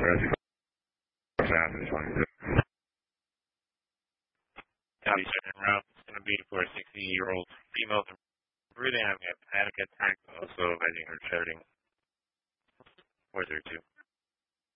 Copy, second route. It's going to be for a 60-year-old female breathing, having a panic attack, also alleging her shedding. 432.